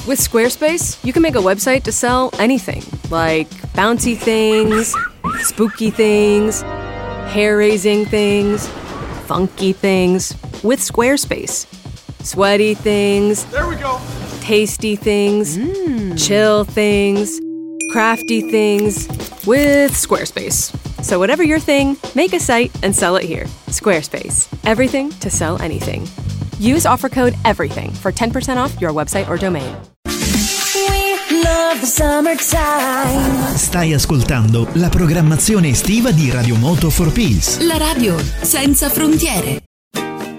With Squarespace, you can make a website to sell anything, like bouncy things, spooky things, hair-raising things, funky things. With Squarespace. Sweaty things. There we go. Tasty things. Chill things. Crafty things. With Squarespace. So whatever your thing, make a site and sell it here. Squarespace. Everything to sell anything. Use offer code EVERYTHING for 10% off your website or domain. We love the summertime. Stai ascoltando la programmazione estiva di Radio Moto for Peace. La radio senza frontiere.